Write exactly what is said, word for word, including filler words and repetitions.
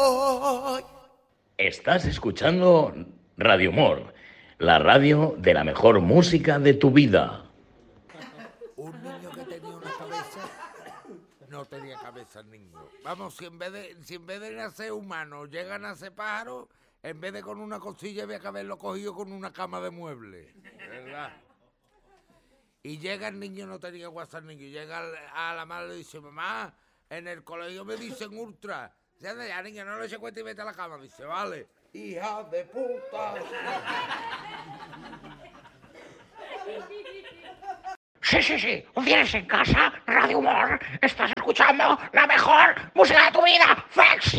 voy. Estás escuchando Radio Humor, la radio de la mejor música de tu vida. Un niño que tenía una cabeza, no tenía cabeza el niño. Vamos, si en vez de, si en vez de nacer humano llega a nacer pájaro, en vez de con una costilla había que haberlo cogido con una cama de mueble, ¿verdad? Y llega el niño, no tenía WhatsApp el niño, llega a la madre y dice, mamá, en el colegio me dicen ultra. Dice, ya niña, no le eche cuenta y vete a la cama. Dice, vale, hija de puta. Sí, sí, sí, un viernes en casa, Radio Humor, estás escuchando la mejor música de tu vida, Flex.